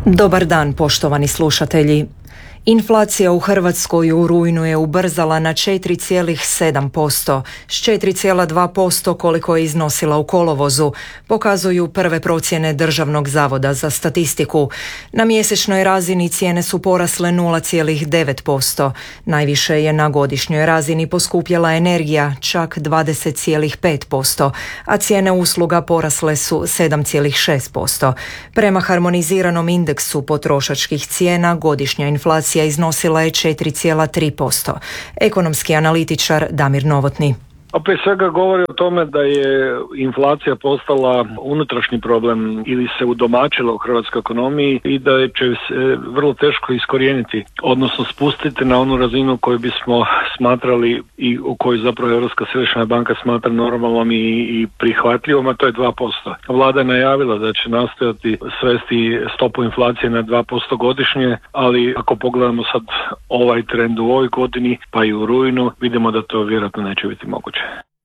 Dobar dan, poštovani slušatelji. Inflacija u Hrvatskoj u rujnu je ubrzala na 4,7%, s 4,2% koliko je iznosila u kolovozu, pokazuju prve procjene Državnog zavoda za statistiku. Na mjesečnoj razini cijene su porasle 0,9%. Najviše je na godišnjoj razini poskupjela energija, čak 20,5%, a cijene usluga porasle su 7,6%. Prema harmoniziranom indeksu potrošačkih cijena godišnja inflacija iznosila je 4,3%. Ekonomski analitičar Damir Novotny. A prije svega govori o tome da je inflacija postala unutrašnji problem ili se udomačila u hrvatskoj ekonomiji i da će se vrlo teško iskorijeniti, odnosno spustiti na onu razinu koju bismo smatrali i u kojoj zapravo Europska središnja banka smatra normalnom i prihvatljivom, a to je 2%. Vlada je najavila da će nastojati svesti stopu inflacije na 2% godišnje, ali ako pogledamo sad ovaj trend u ovoj godini pa i u rujnu, vidimo da to vjerojatno neće biti moguće.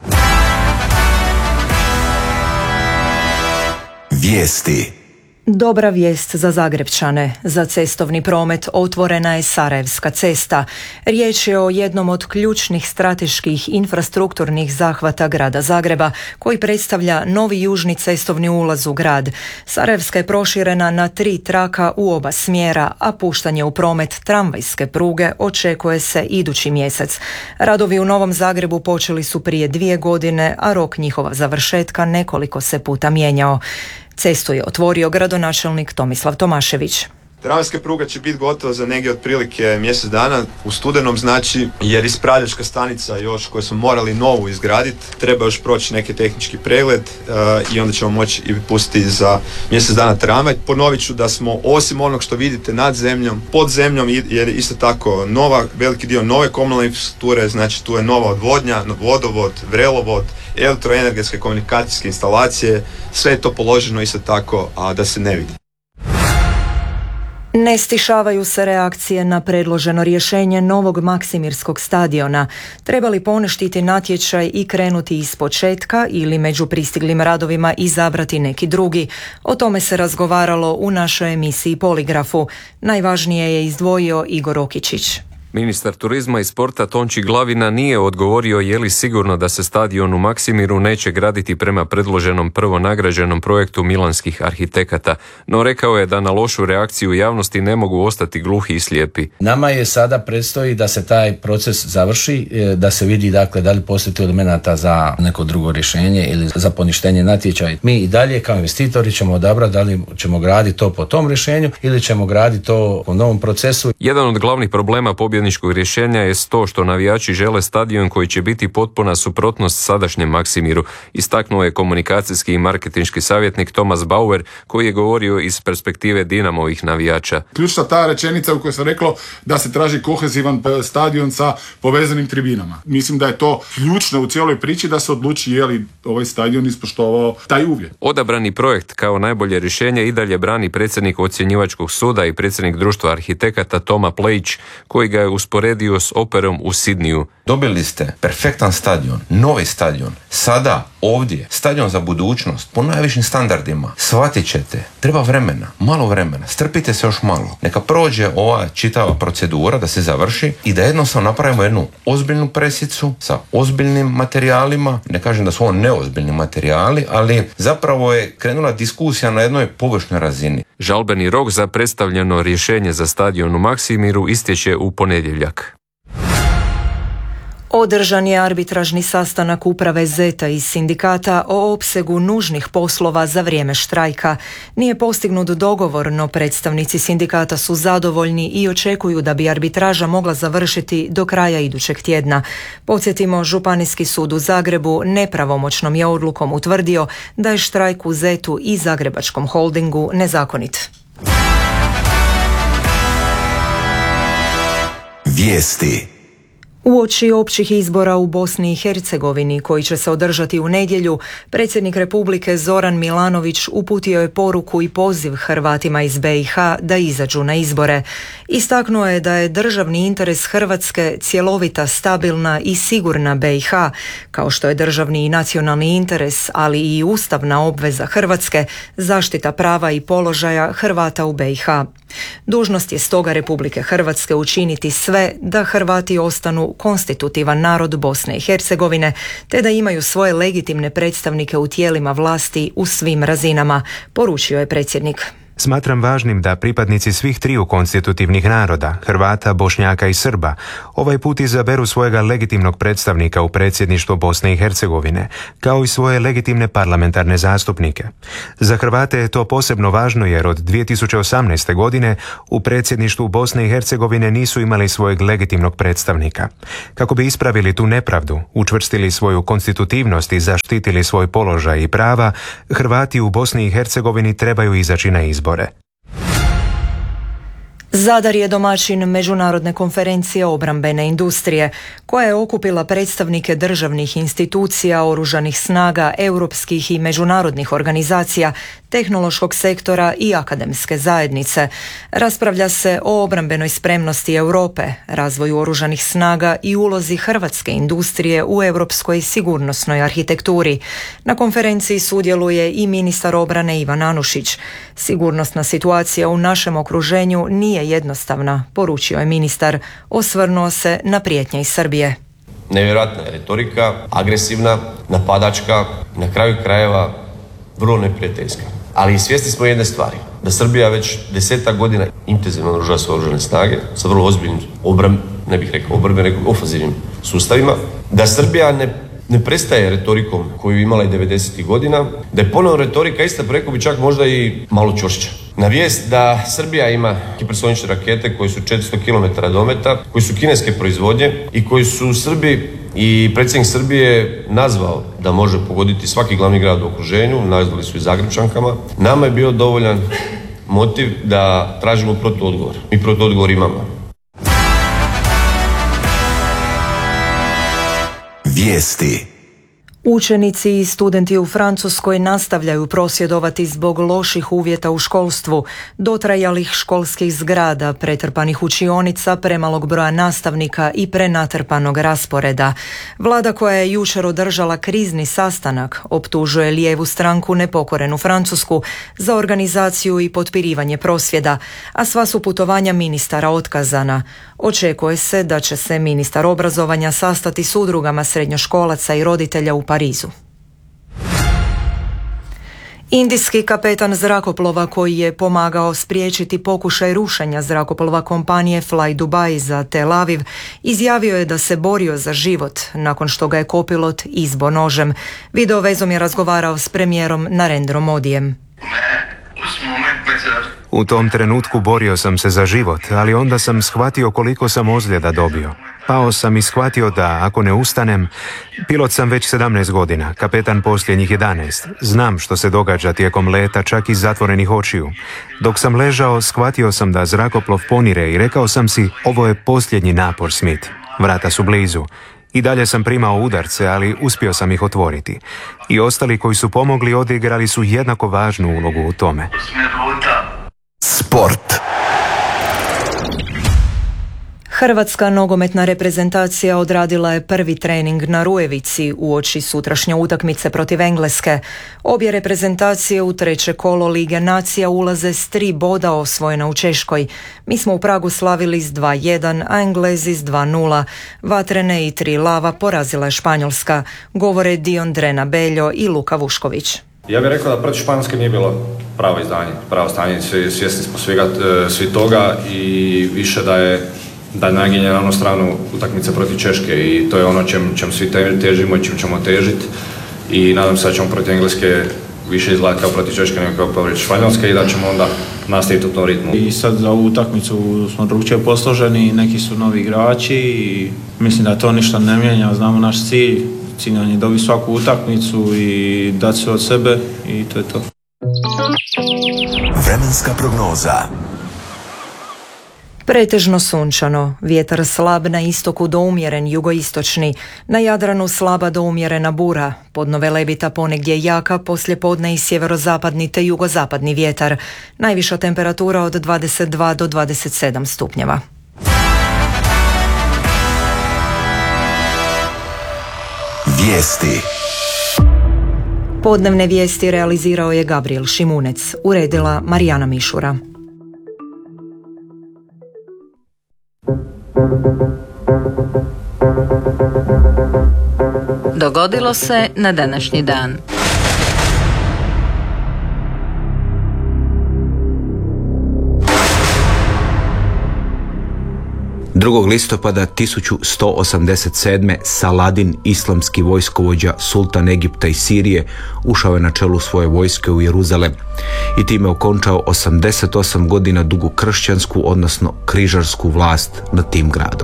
Vijesti. Dobra vijest za Zagrepčane. Za cestovni promet otvorena je Sarajevska cesta. Riječ je o jednom od ključnih strateških infrastrukturnih zahvata grada Zagreba, koji predstavlja novi južni cestovni ulaz u grad. Sarajevska je proširena na 3 traka u oba smjera, a puštanje u promet tramvajske pruge očekuje se idući mjesec. Radovi u Novom Zagrebu počeli su prije 2 godine, a rok njihova završetka nekoliko se puta mijenjao. Cestu je otvorio gradonačelnik Tomislav Tomašević. Tramvajska pruga će biti gotova za negdje otprilike mjesec dana u studenom, znači, jer ispravljačka stanica još koju smo morali novu izgraditi, treba još proći neki tehnički pregled i onda ćemo moći i pustiti za mjesec dana tramvaj. Ponovit ću da smo osim onog što vidite nad zemljom, pod zemljom je isto tako veliki dio nove komunalne infrastrukture, znači tu je nova odvodnja, vodovod, vrelovod, elektroenergetske komunikacijske instalacije, sve je to položeno isto tako, a da se ne vidi. Ne stišavaju se reakcije na predloženo rješenje novog Maksimirskog stadiona. Treba li poništiti natječaj i krenuti iz početka ili među pristiglim radovima izabrati neki drugi? O tome se razgovaralo u našoj emisiji Poligrafu. Najvažnije je izdvojio Igor Okičić. Ministar turizma i sporta Tonči Glavina nije odgovorio je li sigurno da se stadion u Maksimiru neće graditi prema predloženom prvonagrađenom projektu milanskih arhitekata, no rekao je da na lošu reakciju javnosti ne mogu ostati gluhi i slijepi. Nama je sada predstoji da se taj proces završi, da se vidi dakle da li postoji elemenata za neko drugo rješenje ili za poništenje natječaja. Mi i dalje kao investitori ćemo odabrati da li ćemo graditi to po tom rješenju ili ćemo graditi to po novom procesu. Jedan od glavnih problema pobjedničkog rješenja je to što navijači žele stadion koji će biti potpuna suprotnost sadašnjem Maksimiru, istaknuo je komunikacijski i marketinški savjetnik Thomas Bauer, koji je govorio iz perspektive Dinamovih navijača. Ključna ta rečenica u kojoj se reklo da se traži kohezivan stadion sa povezanim tribinama. Mislim da je to ključno u cijeloj priči da se odluči je li ovaj stadion ispoštovao taj uvjet. Odabrani projekt kao najbolje rješenje i dalje brani predsjednik ocjenjivačkog suda i predsjednik društva arhitekata Toma Plejić, koji ga je usporedio s operom u Sidniju. Dobili ste perfektan stadion, novi stadion, sada ovdje, stadion za budućnost, po najvišim standardima. Shvatit ćete, treba vremena, malo vremena, strpite se još malo. Neka prođe ova čitava procedura da se završi i da jednostavno napravimo jednu ozbiljnu presicu sa ozbiljnim materijalima. Ne kažem da su ovo neozbiljni materijali, ali zapravo je krenula diskusija na jednoj površnoj razini. Žalbeni rok za predstavljeno rješenje za stadion u Maksimiru istječe u ponedjeljak. Održan je arbitražni sastanak uprave ZETA i sindikata o opsegu nužnih poslova za vrijeme štrajka. Nije postignut dogovor, no predstavnici sindikata su zadovoljni i očekuju da bi arbitraža mogla završiti do kraja idućeg tjedna. Podsjetimo, Županijski sud u Zagrebu nepravomoćnom je odlukom utvrdio da je štrajk u ZET-u i Zagrebačkom holdingu nezakonit. Vijesti. Uoči općih izbora u Bosni i Hercegovini, koji će se održati u nedjelju, predsjednik Republike Zoran Milanović uputio je poruku i poziv Hrvatima iz BiH da izađu na izbore. Istaknuo je da je državni interes Hrvatske cjelovita, stabilna i sigurna BiH, kao što je državni i nacionalni interes, ali i ustavna obveza Hrvatske, zaštita prava i položaja Hrvata u BiH. Dužnost je stoga Republike Hrvatske učiniti sve da Hrvati ostanu konstitutivan narod Bosne i Hercegovine, te da imaju svoje legitimne predstavnike u tijelima vlasti u svim razinama, poručio je predsjednik. Smatram važnim da pripadnici svih triju konstitutivnih naroda, Hrvata, Bošnjaka i Srba, ovaj put izaberu svojega legitimnog predstavnika u predsjedništvo Bosne i Hercegovine, kao i svoje legitimne parlamentarne zastupnike. Za Hrvate je to posebno važno jer od 2018. godine u predsjedništvu Bosne i Hercegovine nisu imali svojeg legitimnog predstavnika. Kako bi ispravili tu nepravdu, učvrstili svoju konstitutivnost i zaštitili svoj položaj i prava, Hrvati u Bosni i Hercegovini trebaju izaći na izbor. Zadar je domaćin međunarodne konferencije obrambene industrije, koja je okupila predstavnike državnih institucija, oružanih snaga, europskih i međunarodnih organizacija, tehnološkog sektora i akademske zajednice. Raspravlja se o obrambenoj spremnosti Europe, razvoju oružanih snaga i ulozi hrvatske industrije u europskoj sigurnosnoj arhitekturi. Na konferenciji sudjeluje i ministar obrane Ivan Anušić. Sigurnosna situacija u našem okruženju nije jednostavna, poručio je ministar. Osvrnuo se na prijetnje iz Srbije. Nevjerojatna je retorika, agresivna, napadačka, na kraju krajeva vrlo neprijateljska. Ali svjesni smo jedne stvari, da Srbija već 10 godina intenzivno naoružava svoje oružane snage sa vrlo ozbiljnim ofanzivnim sustavima, da Srbija ne prestaje retorikom koju je imala i 90. godina, da je ponovno retorika ista, rekao bi čak možda i malo čvršća. Na vijest da Srbija ima hipersonične rakete koje su 400 km dometa, koji su kineske proizvodnje i koji su Srbi i predsjednik Srbije nazvao da može pogoditi svaki glavni grad u okruženju, nazvali su i Zagrepčankama. Nama je bio dovoljan motiv da tražimo protuodgovor. Mi protuodgovor imamo. Vijesti. Učenici i studenti u Francuskoj nastavljaju prosvjedovati zbog loših uvjeta u školstvu, dotrajalih školskih zgrada, pretrpanih učionica, premalog broja nastavnika i prenatrpanog rasporeda. Vlada koja je jučer održala krizni sastanak optužuje lijevu stranku Nepokorenu Francusku za organizaciju i potpirivanje prosvjeda, a sva su putovanja ministara otkazana. Očekuje se da će se ministar obrazovanja sastati s udrugama srednjoškolaca i roditelja u Parizu. Indijski kapetan zrakoplova koji je pomagao spriječiti pokušaj rušenja zrakoplova kompanije Fly Dubai za Tel Aviv izjavio je da se borio za život nakon što ga je kopilot izbo nožem. Video vezom je razgovarao s premijerom Narendrom Modijem. U tom trenutku borio sam se za život, ali onda sam shvatio koliko sam ozljeda dobio. Pao sam i shvatio da, ako ne ustanem, pilot sam već 17 godina, kapetan posljednjih 11. Znam što se događa tijekom leta, čak iz zatvorenih očiju. Dok sam ležao, shvatio sam da zrakoplov ponire i rekao sam si, ovo je posljednji napor, Smith. Vrata su blizu. I dalje sam primao udarce, ali uspio sam ih otvoriti. I ostali koji su pomogli odigrali su jednako važnu ulogu u tome. Sport. Hrvatska nogometna reprezentacija odradila je prvi trening na Rujevici uoči sutrašnje utakmice protiv Engleske. Obje reprezentacije u treće kolo Lige nacija ulaze s 3 boda osvojena u Češkoj. Mi smo u Pragu slavili s 2-1, a Englezi s 2-0. Vatrene i 3 lava porazila je Španjolska, govore Dion Drena Beljo i Luka Vušković. Ja bih rekao da protiv Španjolske nije bilo pravo izdanje, pravo stanje, svjesni smo svi toga i više da je naginje na onu stranu utakmice protiv Češke i to je ono čem svi težimo i čim ćemo težiti i nadam se da ćemo protiv Engleske više izgledati kao protiv Češke nego kao protiv Španjolske i da ćemo onda nastaviti u tom ritmu. I sad za ovu utakmicu smo drugčije posloženi, neki su novi igrači i mislim da to ništa ne mijenja, znamo naš cilj nam je dobiti svaku utakmicu i dati sve od sebe i to je to. Vremenska prognoza. Pretežno sunčano, vjetar slab na istoku do umjeren jugoistočni, na Jadranu slaba do umjerena bura, podno Velebita ponegdje jaka, poslijepodne i sjeverozapadni te jugozapadni vjetar, najviša temperatura od 22 do 27 stupnjeva. Vijesti. Podnevne vijesti realizirao je Gabriel Šimunec, uredila Marijana Mišura. Dogodilo se na današnji dan. Drugog listopada 1187. Saladin, islamski vojskovođa, sultan Egipta i Sirije, ušao je na čelu svoje vojske u Jeruzalem i time okončao 88 godina dugu kršćansku, odnosno križarsku vlast nad tim gradom.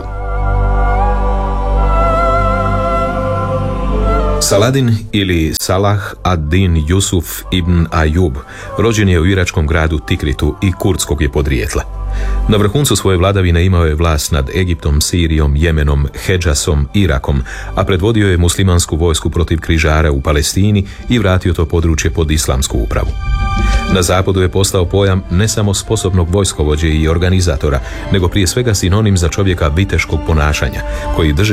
Saladin ili Salah ad-Din Jusuf ibn Ajub rođen je u iračkom gradu Tikritu i kurdskog je podrijetla. Na vrhuncu svoje vladavine imao je vlast nad Egiptom, Sirijom, Jemenom, Hedžasom, Irakom, a predvodio je muslimansku vojsku protiv križara u Palestini i vratio to područje pod islamsku upravu. Na zapadu je postao pojam ne samo sposobnog vojskovođe i organizatora, nego prije svega sinonim za čovjeka viteškog ponašanja, koji drži